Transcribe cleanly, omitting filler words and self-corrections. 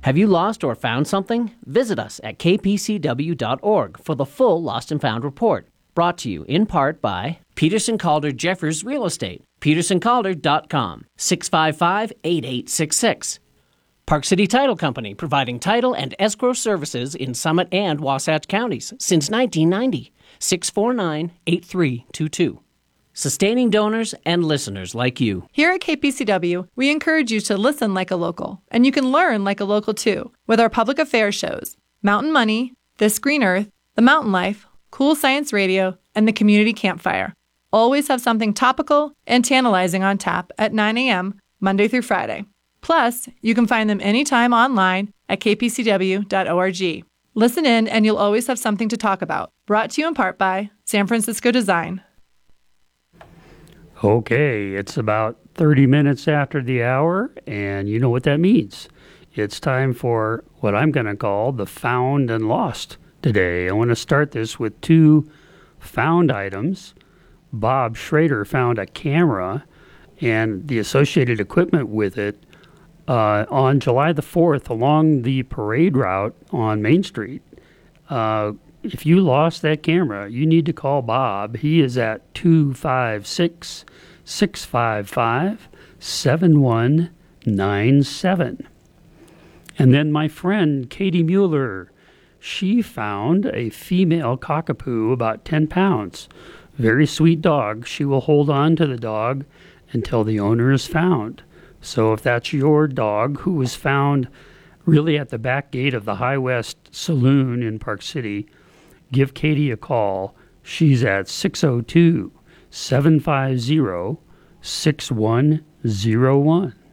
Have you lost or found something? Visit us at kpcw.org for the full Lost and Found report. Brought to you in part by Peterson Calder Jeffers Real Estate, petersoncalder.com, 655-8866. Park City Title Company, providing title and escrow services in Summit and Wasatch counties since 1990, 649-8322. Sustaining donors and listeners like you. Here at KPCW, we encourage you to listen like a local, and you can learn like a local too with our public affairs shows, Mountain Money, This Green Earth, The Mountain Life, Cool Science Radio, and the Community Campfire. Always have something topical and tantalizing on tap at 9 a.m. Monday through Friday. Plus, you can find them anytime online at kpcw.org. Listen in and you'll always have something to talk about. Brought to you in part by San Francisco Design. Okay, it's about 30 minutes after the hour, and you know what that means. It's time for what I'm going to call the Found and Lost today. I want to start this with two found items. Bob Schrader found a camera and the associated equipment with it on July the 4th along the parade route on Main Street. If you lost that camera, you need to call Bob. He is at 256-655-7197. And then my friend Katie Mueller, she found a female cockapoo about 10 pounds. Very sweet dog. She will hold on to the dog until the owner is found. So if that's your dog who was found really at the back gate of the High West Saloon in Park City, give Katie a call. She's at 602-750-6101.